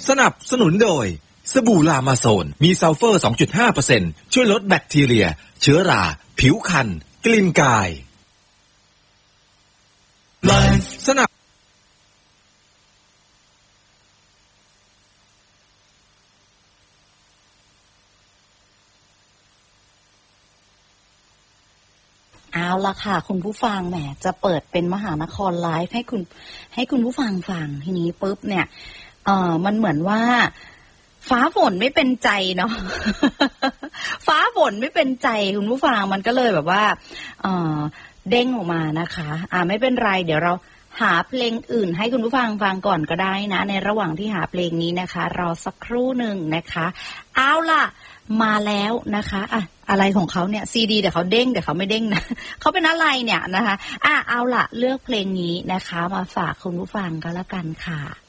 สนับสนุนโดยสบู่ลามาโซนมีซัลเฟอร์ 2.5% ช่วยลดแบคทีเรียเชื้อราผิวคันกลิ่นกายสนับเอาละค่ะคุณผู้ฟังแหมจะเปิดเป็นมหานครไลฟ์ให้คุณผู้ฟังฟังทีนี้ปุ๊บเนี่ยมันเหมือนว่าฟ้าฝนไม่เป็นใจเนาะ ฟ้าฝนไม่เป็นใจคุณผู้ฟังมันก็เลยแบบว่าเด้งออกมานะคะไม่เป็นไรเดี๋ยวเราหาเพลงอื่นให้คุณผู้ฟังฟังก่อนก็ได้นะในระหว่างที่หาเพลงนี้นะคะรอสักครู่หนึ่งนะคะเอาล่ะมาแล้วนะคะอะไรของเขาเนี่ยซีดีเดี๋ยวเขาเด้งเดี๋ยวเขาไม่เด้งนะเขาเป็นอะไรเนี่ยนะคะเอาล่ะเลือกเพลงนี้นะคะมาฝากคุณผู้ฟังก็แล้วกันค่ะ